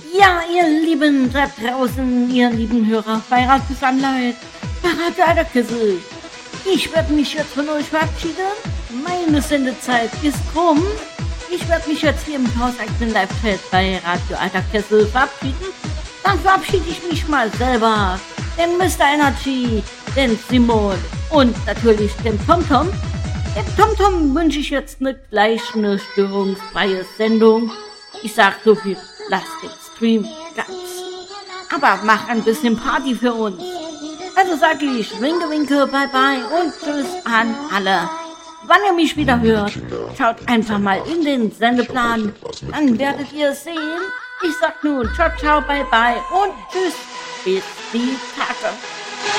Ja, ihr Lieben da draußen, ihr lieben Hörer bei Radio Sunlight, bei Radio Adakissel. Ich werde mich jetzt von euch verabschieden. Meine Sendezeit ist rum. Ich werde mich jetzt hier im hauseigenen Live-Chat bei Radio Adakissel verabschieden. Dann verabschiede ich mich mal selber, den Mr. Energy, den Simon und natürlich den TomTom. Dem TomTom wünsche ich jetzt gleich eine störungsfreie Sendung. Ich sag so viel, lasst den Stream ganz. Aber mach ein bisschen Party für uns. Also sage ich winke, winke, bye bye und tschüss an alle. Wann ihr mich wieder hört, schaut einfach mal in den Sendeplan. Dann werdet ihr es sehen. Ich sag nun ciao, ciao, bye bye und tschüss. Bis die Tage.